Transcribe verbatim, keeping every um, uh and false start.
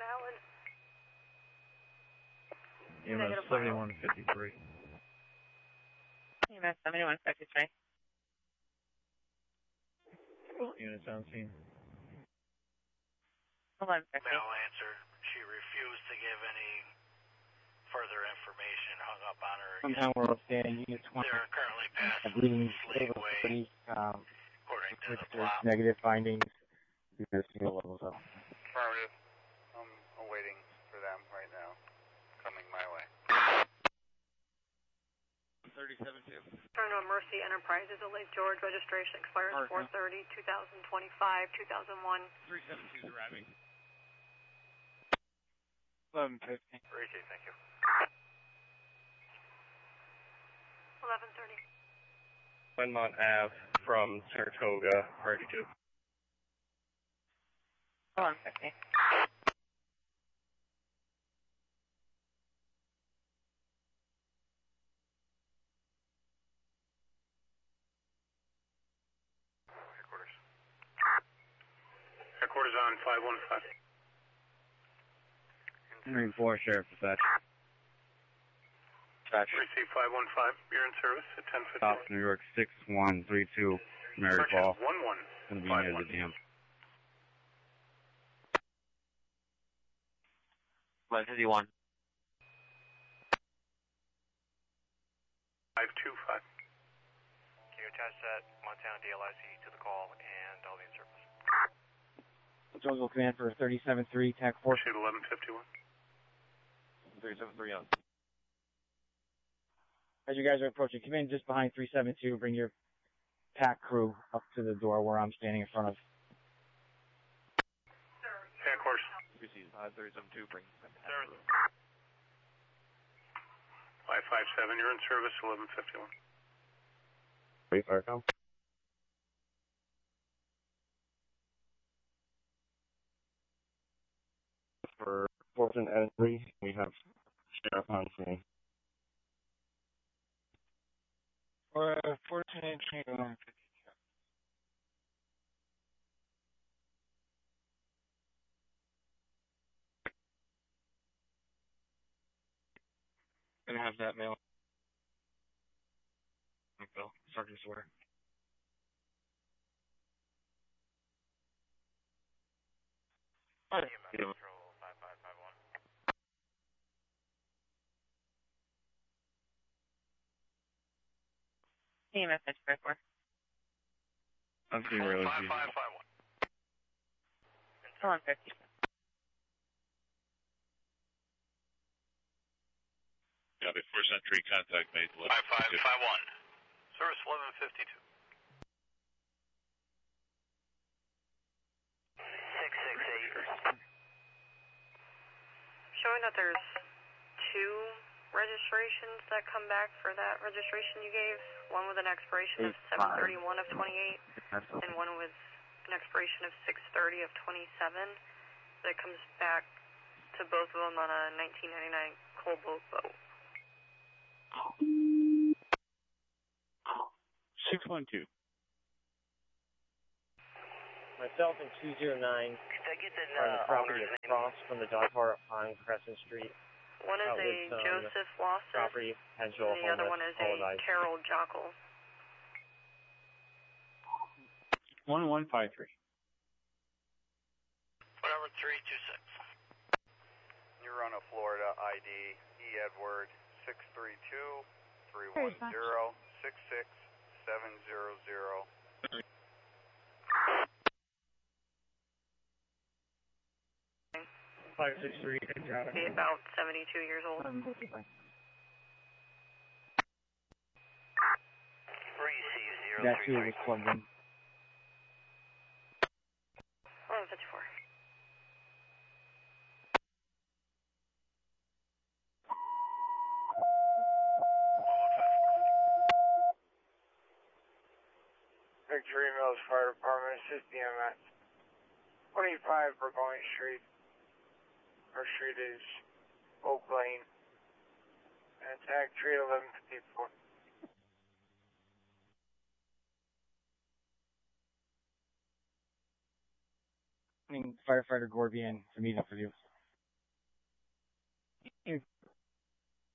Allen. E M S seventy-one fifty-three. E M S seventy-one fifty-three. Units on scene. eleven fifty. Male answer. She refused to give any further information, hung up on her again. Somehow we're outstanding. Unit twenty. They're currently I passing believe Slate Way, um, according to the there's plot. negative findings because single levels up. Affirmative. I'm awaiting for them right now. Coming my way. thirty-seven two. Terminal Mercy Enterprises of Lake George. Registration expires four thirty, two thousand twenty-five, two thousand one. three seven two is arriving. eleven fifty. Appreciate, thank you. eleven thirty. Glenmont Ave from Saratoga, ready to. eleven fifty. Headquarters. Headquarters on five one five. Marine four, Sheriff Dispatch. Dispatch. Receive five one five. You're in service at ten fifty. South New York six one three two. Mary Fall. one one. Going to be near the dam. eleven fifty-one. five two five. Can you attach that Montana D L I C to the call, and I'll be in service. Jungle Command for thirty-seven three, T A C four. Appreciate eleven fifty-one. thirty-seven three on. As you guys are approaching, come in just behind three seven two. Bring your P A C crew up to the door where I'm standing in front of. Headquarters. Receive five thirty-seven two, bring Service. five five seven. You're in service. eleven fifty-one. Wait, Farcom. For Fortune entry, we have Sheriff on scene. For uh, Fortune entry, eleven fifty. Gonna have that mail. Bill, Sergeant Swear. E M S Control five five five one. E M S five four. I'm seeing really five five five one. eleven fifty. Copy. First entry contact made. five five five one. Service eleven fifty-two. six six eight. Showing that there's two registrations that come back for that registration you gave. One with an expiration of seven thirty-one of twenty-eight, and one with an expiration of six thirty of twenty-seven. That comes back to both of them on a nineteen ninety-nine Coalboat boat. six one two. Myself and two zero nine Could I get the are on the uh, property owner's name? across from the dog park on Crescent Street. One is Out a with, um, Joseph Lawson, Property potential and the other one is a Carol Jockle. one one five three. Whatever, three two six. You're on a Florida I D. E. Edward six three two, three one zero, six six seven zero zero. five six three, Be about seventy-two years old. Receive zero That three too was plugged in. eleven fifty-four. Victory Mills Fire Department, assist E M S. twenty-five Burgoyne Street. Our street is Oak Lane. And attack tree eleven fifty-four. Firefighter Gorbian to meet up with you. You're